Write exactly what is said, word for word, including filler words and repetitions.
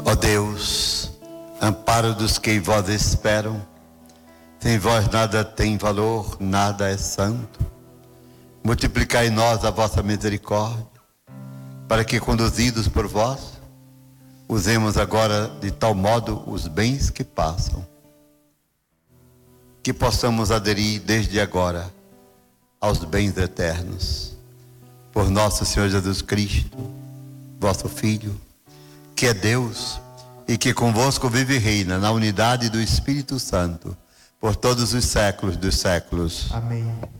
Ó Deus, amparo dos que em vós esperam, sem vós nada tem valor, nada é santo. Multiplicai em nós a vossa misericórdia, para que, conduzidos por vós, usemos agora de tal modo os bens que passam, que possamos aderir desde agora aos bens eternos. Por nosso Senhor Jesus Cristo, vosso Filho, que é Deus e que convosco vive e reina na unidade do Espírito Santo, por todos os séculos dos séculos. Amém.